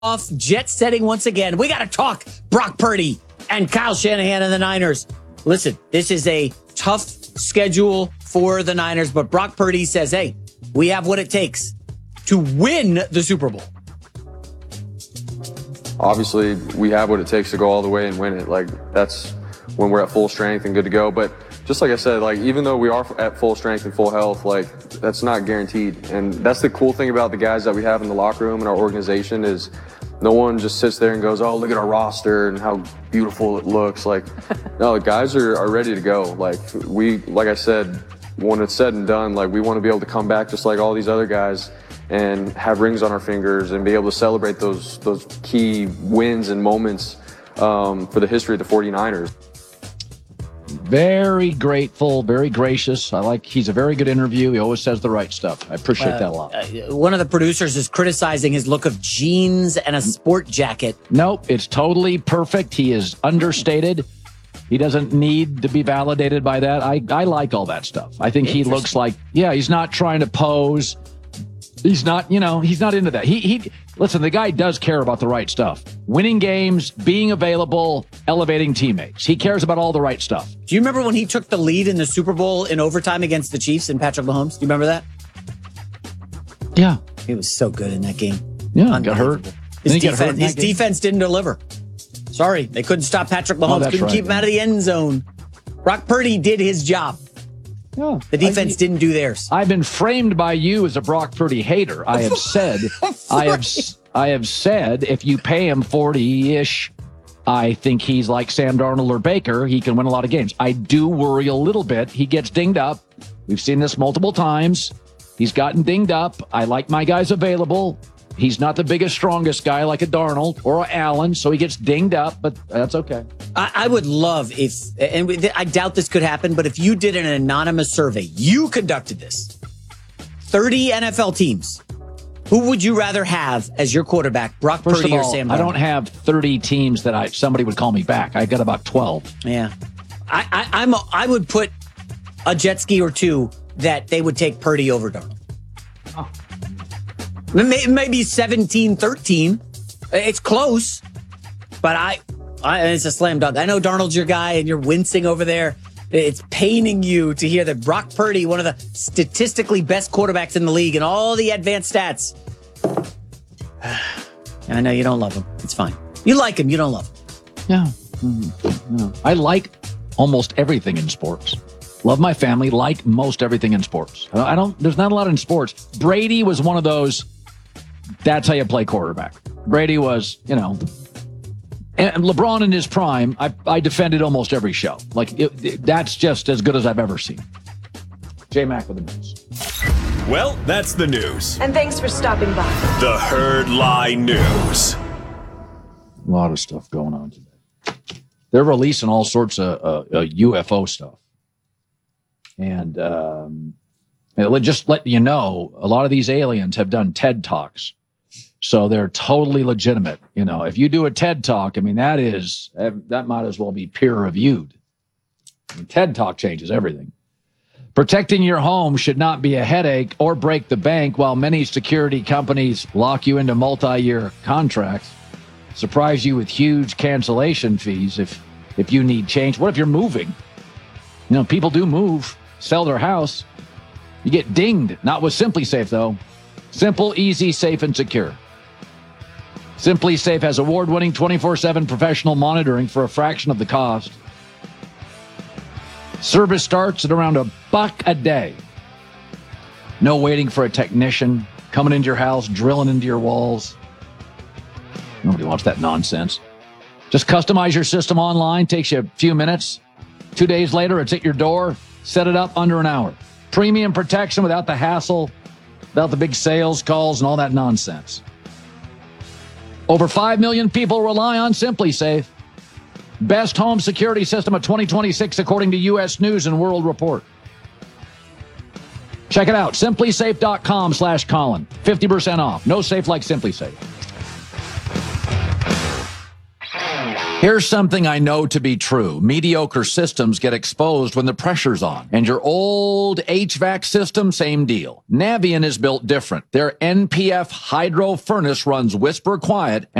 off, jet setting once again. We got to talk Brock Purdy and Kyle Shanahan and the Niners. Listen, this is a tough schedule for the Niners, but Brock Purdy says, hey, we have what it takes to win the Super Bowl. Obviously, we have what it takes to go all the way and win it. Like, that's when we're at full strength and good to go. But just like I said, like, even though we are at full strength and full health, like, that's not guaranteed. And that's the cool thing about the guys that we have in the locker room and our organization is no one just sits there and goes, oh, look at our roster and how beautiful it looks. Like, no, the guys are ready to go. Like I said, when it's said and done, like, we want to be able to come back just like all these other guys and have rings on our fingers and be able to celebrate those key wins and moments for the history of the 49ers. Very grateful, very gracious. He's a very good interview. He always says the right stuff. I appreciate that a lot. One of the producers is criticizing his look of jeans and a sport jacket. Nope, it's totally perfect. He is understated. He doesn't need to be validated by that. I like all that stuff. I think he looks like, he's not trying to pose. He's not, he's not into that. Listen, the guy does care about the right stuff. Winning games, being available, elevating teammates. He cares about all the right stuff. Do you remember when he took the lead in the Super Bowl in overtime against the Chiefs and Patrick Mahomes? Do you remember that? Yeah. He was so good in that game. Yeah, got hurt. His defense didn't deliver. Sorry, they couldn't stop Patrick Mahomes. Couldn't keep him out of the end zone. Brock Purdy did his job. Yeah, the defense didn't do theirs. I've been framed by you as a Brock Purdy hater. I have said, I have said, if you pay him 40-ish, I think he's like Sam Darnold or Baker. He can win a lot of games. I do worry a little bit. He gets dinged up. We've seen this multiple times. He's gotten dinged up. I like my guys available. He's not the biggest, strongest guy like a Darnold or a Allen, so he gets dinged up, but that's okay. I would love if, and I doubt this could happen, but if you did an anonymous survey, you conducted this, 30 NFL teams, who would you rather have as your quarterback, Brock Purdy or Sam Darnold? I don't have 30 teams that somebody would call me back. I got about 12. Yeah. I would put a jet ski or two that they would take Purdy over Darnold. Oh. Maybe 17-13. It's close, but it's a slam dunk. I know Darnold's your guy, and you're wincing over there. It's paining you to hear that Brock Purdy, one of the statistically best quarterbacks in the league, and all the advanced stats. I know you don't love him. It's fine. You like him. You don't love him. Yeah. No. I like almost everything in sports. Love my family. Like most everything in sports. There's not a lot in sports. Brady was one of those. That's how you play quarterback. Brady was, and LeBron in his prime, I defended almost every show. That's just as good as I've ever seen. J Mac with the news. Well, that's the news. And thanks for stopping by. The Herd Lie News. A lot of stuff going on today. They're releasing all sorts of UFO stuff. And just let you know, a lot of these aliens have done TED Talks. So they're totally legitimate. If you do a TED Talk, that might as well be peer reviewed. TED Talk changes everything. Protecting your home should not be a headache or break the bank, while many security companies lock you into multi-year contracts, surprise you with huge cancellation fees if you need change. What if you're moving? People do move, sell their house. You get dinged. Not with SimpliSafe, though. Simple, easy, safe, and secure. SimpliSafe has award-winning 24/7 professional monitoring for a fraction of the cost. Service starts at around $1 a day. No waiting for a technician coming into your house, drilling into your walls. Nobody wants that nonsense. Just customize your system online. Takes you a few minutes. 2 days later, it's at your door. Set it up under an hour. Premium protection without the hassle, without the big sales calls and all that nonsense. Over 5 million people rely on SimpliSafe. Best home security system of 2026, according to U.S. News and World Report. Check it out. SimpliSafe.com/Colin. 50% off. No safe like SimpliSafe. Here's something I know to be true. Mediocre systems get exposed when the pressure's on. And your old HVAC system, same deal. Navien is built different. Their NPF hydro furnace runs whisper quiet